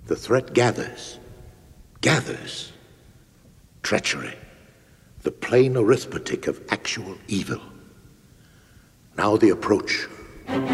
The threat gathers. Treachery. The plain arithmetic of actual evil. Now the approach.